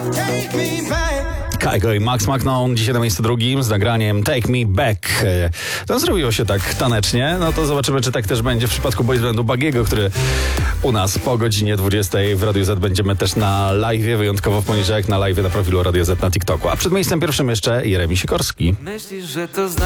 Kygo i Max McNown dzisiaj na miejscu drugim z nagraniem Take Me Back. To zrobiło się tak tanecznie, no to zobaczymy, czy tak też będzie w przypadku boys bandu Bagiego, który u nas po godzinie 20 w Radiu Z będziemy też na live'ie, wyjątkowo w poniedziałek na live'ie na profilu Radio Z na TikToku. A przed miejscem pierwszym jeszcze Jeremi Sikorski. Myślisz, że to